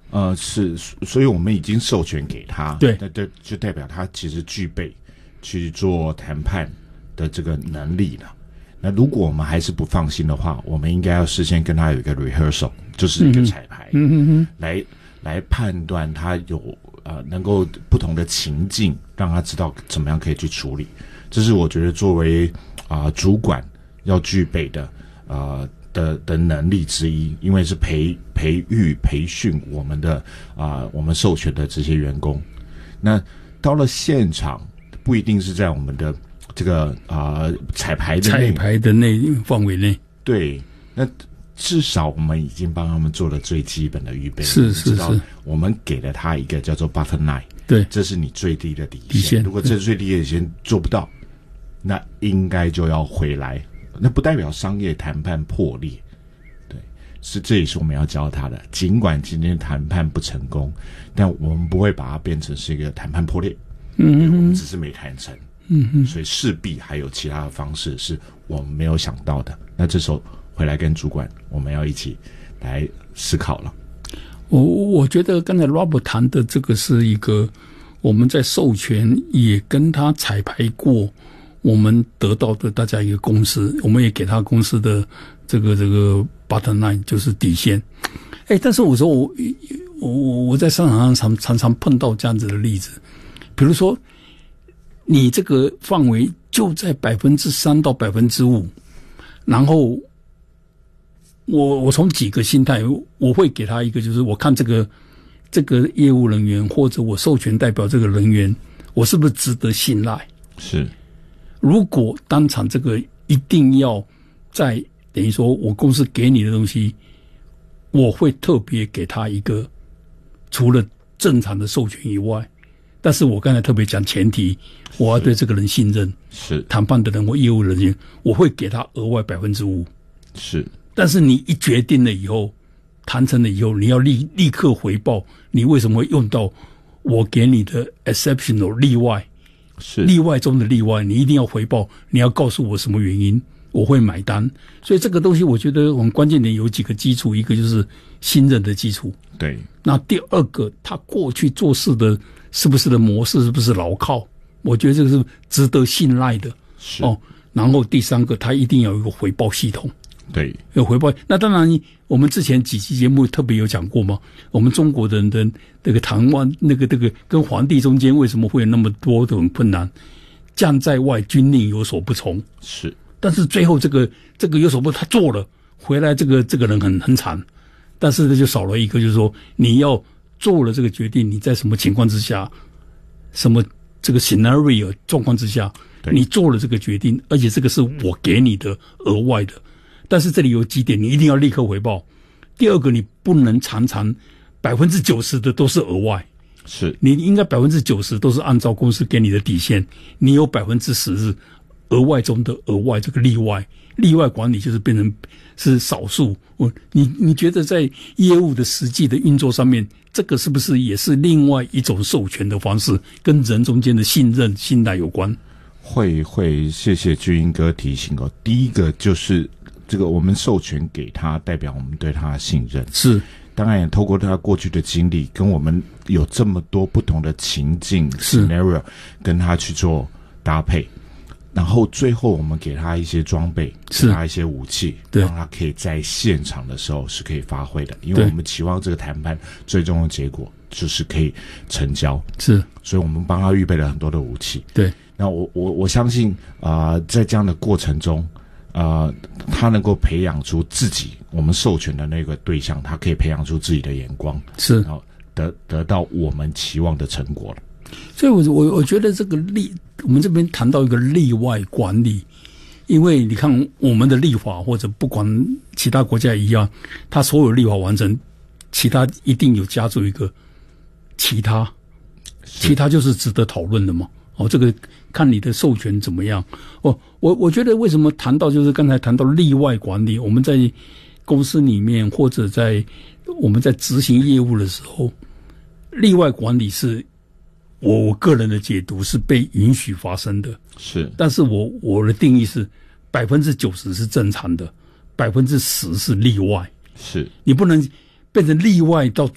是，所以我们已经授权给他， 对， 那就代表他其实具备去做谈判的这个能力了。那如果我们还是不放心的话，我们应该要事先跟他有一个 rehearsal， 就是一个彩排，来判断他有能够不同的情境，让他知道怎么样可以去处理。这是我觉得作为主管要具备的的能力之一，因为是培训我们的我们授权的这些员工。那到了现场，不一定是在我们的这个彩排的内范围内， 对，那至少我们已经帮他们做了最基本的预备。 是， 我们给了他一个叫做 bottom line， 对， 这是你最低的底线。如果这最低的底线做不到，那应该就要回来。那不代表商业谈判破裂，对，这也是我们要教他的。尽管今天谈判不成功，但我们不会把它变成是一个谈判破裂，我们只是没谈成。所以势必还有其他的方式是我们没有想到的。那这时候回来跟主管，我们要一起来思考了。 我觉得刚才 Robert 谈的这个是一个我们在授权也跟他彩排过，我们得到的大家一个共识，我们也给他公司的这个 bottom line 就是底线。但是我说我在商场上常常碰到这样子的例子，比如说你这个范围就在 3% 到 5%， 然后我从几个心态，我会给他一个，就是我看这个业务人员或者我授权代表这个人员，我是不是值得信赖？ 是， 如果当场这个一定要在等于说我公司给你的东西，我会特别给他一个除了正常的授权以外，但是我刚才特别讲前提，我要对这个人信任， 是谈判的人或业务人员，我会给他额外 5%。 是， 但是你一决定了以后，谈成了以后，你要立刻回报你为什么会用到我给你的 exceptional 例外， 是例外中的例外，你一定要回报，你要告诉我什么原因，我会买单。所以这个东西我觉得我们关键点有几个基础，一个就是信任的基础， 对， 那第二个他过去做事的是不是的模式是不是牢靠，我觉得这个是值得信赖的， 是然后第三个他一定要有一个回报系统， 对， 有回报。那当然我们之前几期节目特别有讲过嘛，我们中国人的那个谈判那个跟皇帝中间为什么会有那么多的困难，将在外军令有所不从， 是， 但是最后这个有所不他做了回来，这个人很惨，但是就少了一个，就是说你要做了这个决定，你在什么情况之下，什么这个 scenario 状况之下，你做了这个决定，而且这个是我给你的额外的。但是这里有几点你一定要立刻回报。第二个，你不能常常 90% 的都是额外， 是你应该 90% 都是按照公司给你的底线，你有 10% 是额外中的额外，这个例外管理就是变成是少数。你觉得在业务的实际的运作上面，这个是不是也是另外一种授权的方式，跟人中间的信任信赖有关？ 会，谢谢俊英哥提醒哦。第一个就是这个我们授权给他，代表我们对他的信任， 是当然也透过他过去的经历，跟我们有这么多不同的情境 scenario 跟他去做搭配，然后最后我们给他一些装备，给他一些武器，让他可以在现场的时候是可以发挥的，因为我们期望这个谈判最终的结果就是可以成交， 是， 所以我们帮他预备了很多的武器。 对， 那我相信在这样的过程中，他能够培养出自己，我们授权的那个对象，他可以培养出自己的眼光， 是， 然后得到我们期望的成果了。 所以我觉得这个我们这边谈到一个例外管理，因为你看我们的立法或者不管其他国家一样，他所有立法完成，其他一定有加注一个其他就是值得讨论的嘛。这个看你的授权怎么样。我觉得为什么谈到就是刚才谈到例外管理，我们在公司里面或者我们在执行业务的时候，例外管理是我个人的解读是被允许发生的， 是， 但是我的定义是 90% 是正常的， 10% 是例外， 是， 你不能变成例外到